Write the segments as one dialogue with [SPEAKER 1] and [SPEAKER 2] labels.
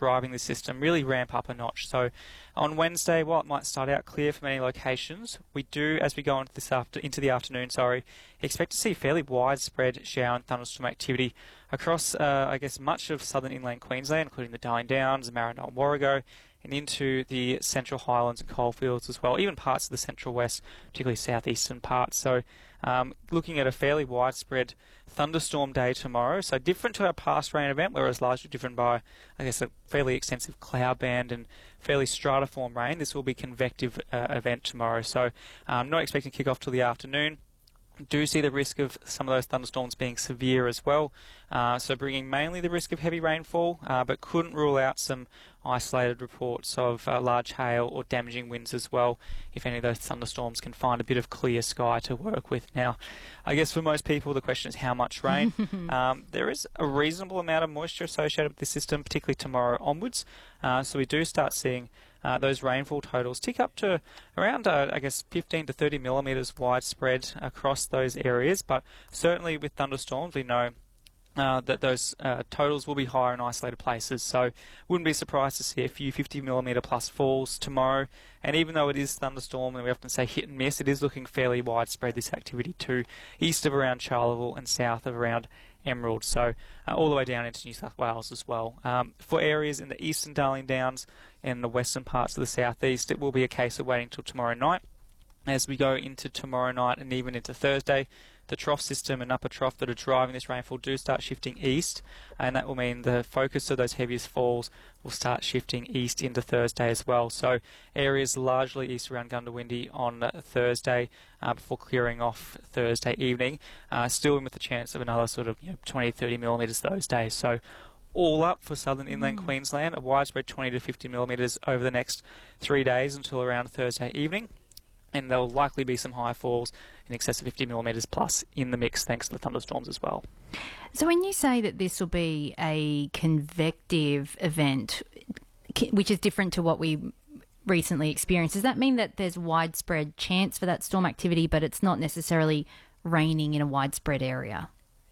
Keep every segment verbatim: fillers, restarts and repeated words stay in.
[SPEAKER 1] driving the system really ramp up a notch. So on Wednesday, while it might start out clear for many locations, we do, as we go into this after into the afternoon, sorry, expect to see fairly widespread shower and thunderstorm activity across, uh, I guess, much of southern inland Queensland, including the Darling Downs, the Maranoa and Warrego, and into the Central Highlands and coalfields as well, even parts of the Central West, particularly southeastern parts. So um, looking at a fairly widespread thunderstorm day tomorrow, so different to our past rain event, where it was largely driven by, I guess, a fairly extensive cloud band and fairly stratiform rain. This will be a convective uh, event tomorrow, so I'm not expecting to kick off till the afternoon. Do see the risk of some of those thunderstorms being severe as well, uh, so bringing mainly the risk of heavy rainfall, uh, but couldn't rule out some isolated reports of uh, large hail or damaging winds as well, if any of those thunderstorms can find a bit of clear sky to work with. Now, I guess for most people the question is how much rain. um, there is a reasonable amount of moisture associated with this system, particularly tomorrow onwards, uh, so we do start seeing Uh, those rainfall totals tick up to around, uh, I guess, fifteen to thirty millimetres widespread across those areas. But certainly with thunderstorms, we know uh, that those uh, totals will be higher in isolated places. So wouldn't be surprised to see a few fifty millimetre plus falls tomorrow. And even though it is thunderstorm, and we often say hit and miss, it is looking fairly widespread, this activity, to east of around Charleville and south of around Emerald, so uh, all the way down into New South Wales as well. Um, for areas in the eastern Darling Downs and the western parts of the southeast, it will be a case of waiting till tomorrow night. As we go into tomorrow night and even into Thursday, the trough system and upper trough that are driving this rainfall do start shifting east, and that will mean the focus of those heaviest falls will start shifting east into Thursday as well. So areas largely east around Goondiwindi on uh, Thursday uh, before clearing off Thursday evening, uh, still with the chance of another sort of you know, twenty to thirty millimetres those days. So all up for southern inland mm. Queensland, a widespread twenty to fifty millimetres over the next three days until around Thursday evening. And there'll likely be some high falls in excess of fifty millimetres plus in the mix, thanks to the thunderstorms as well.
[SPEAKER 2] So when you say that this will be a convective event, which is different to what we recently experienced, does that mean that there's widespread chance for that storm activity, but it's not necessarily raining in a widespread area?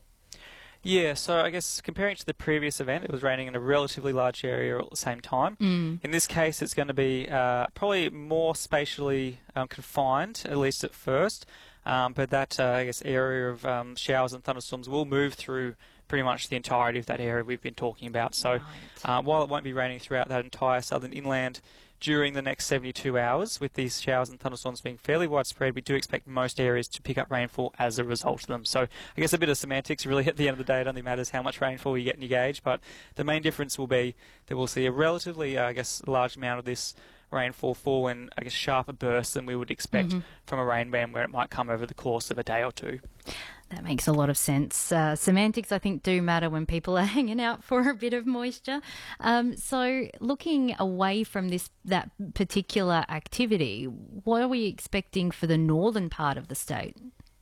[SPEAKER 1] Yeah, so I guess comparing to the previous event, it was raining in a relatively large area at the same time.
[SPEAKER 2] Mm.
[SPEAKER 1] In this case, it's going to be uh, probably more spatially um, confined, at least at first, um, but that, uh, I guess, area of um, showers and thunderstorms will move through pretty much the entirety of that area we've been talking about. So
[SPEAKER 2] right.
[SPEAKER 1] uh, while it won't be raining throughout that entire southern inland during the next seventy-two hours, with these showers and thunderstorms being fairly widespread, we do expect most areas to pick up rainfall as a result of them. So I guess a bit of semantics. Really, at the end of the day, it only matters how much rainfall you get in your gauge, but the main difference will be that we'll see a relatively, uh, I guess, large amount of this rainfall fall in, I guess, sharper bursts than we would expect
[SPEAKER 2] mm-hmm.
[SPEAKER 1] from a rain band, where it might come over the course of a day or two.
[SPEAKER 2] That makes a lot of sense. Uh, semantics, I think, do matter when people are hanging out for a bit of moisture. Um, so looking away from this that particular activity, what are we expecting for the northern part of the state?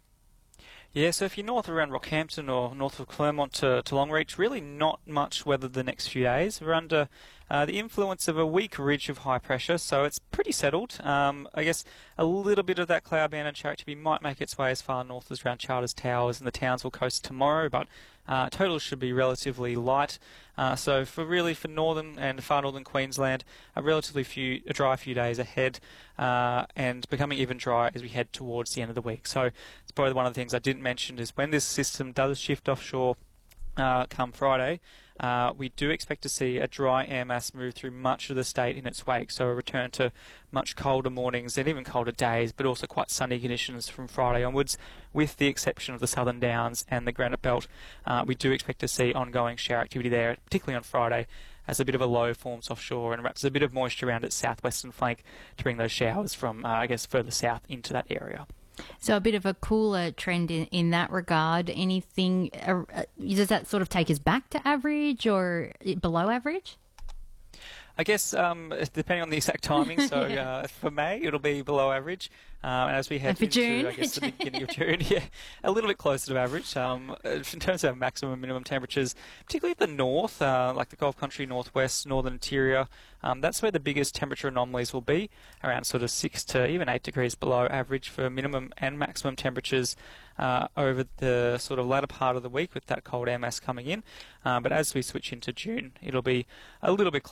[SPEAKER 1] Yeah, so if you're north around Rockhampton or north of Clermont to, to Longreach, really not much weather the next few days. We're under uh, the influence of a weak ridge of high pressure, so it's pretty settled. Um, I guess a little bit of that cloud band and shower activity might make its way as far north as around Charters Towers and the Townsville coast tomorrow, but uh, totals should be relatively light. Uh, so for really for northern and far northern Queensland, a relatively few a dry few days ahead, uh, and becoming even drier as we head towards the end of the week. So it's probably one of the things I didn't mention is when this system does shift offshore uh, come Friday, uh, we do expect to see a dry air mass move through much of the state in its wake. So a return to much colder mornings and even colder days, but also quite sunny conditions from Friday onwards, with the exception of the Southern Downs and the Granite Belt. Uh, we do expect to see ongoing shower activity there, particularly on Friday, as a bit of a low forms offshore and wraps a bit of moisture around its southwestern flank to bring those showers from, uh, I guess, further south into that area.
[SPEAKER 2] So a bit of a cooler trend in, in that regard. Anything, uh, does that sort of take us back to average or below average?
[SPEAKER 1] I guess um, depending on the exact timing. So
[SPEAKER 2] yeah.
[SPEAKER 1] uh, for May, it'll be below average. Um, and as we head into,
[SPEAKER 2] June?
[SPEAKER 1] I guess, the beginning of June, yeah, a little bit closer to average. Um, in terms of maximum and minimum temperatures, particularly at the north, uh, like the Gulf Country, northwest, northern interior, um, that's where the biggest temperature anomalies will be, around sort of six to even eight degrees below average for minimum and maximum temperatures uh, over the sort of latter part of the week with that cold air mass coming in. Uh, but as we switch into June, it'll be a little bit closer